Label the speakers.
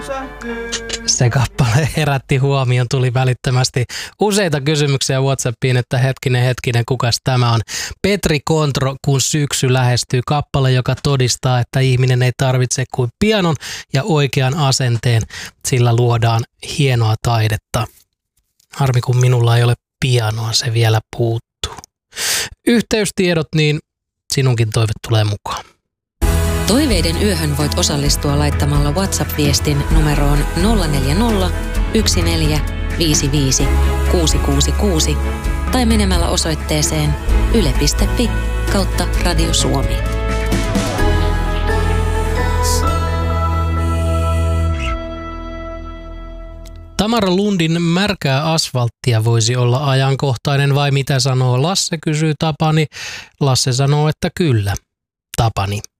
Speaker 1: Se kappale herätti huomion, tuli välittömästi useita kysymyksiä WhatsAppiin, että hetkinen, kukas tämä on? Petri Kontro, kun syksy lähestyy, kappale, joka todistaa, että ihminen ei tarvitse kuin pianon ja oikean asenteen, sillä luodaan hienoa taidetta. Harmi, kun minulla ei ole pianoa, se vielä puuttuu. Yhteystiedot, niin sinunkin toive tulee mukaan.
Speaker 2: Toiveiden yöhön voit osallistua laittamalla WhatsApp-viestin numeroon 040 1455 666 tai menemällä osoitteeseen yle.fi/Radio Suomi.
Speaker 1: Tamara Lundin Märkää asfalttia voisi olla ajankohtainen vai mitä sanoo Lasse, kysyy Tapani. Lasse sanoo, että kyllä. Tapani.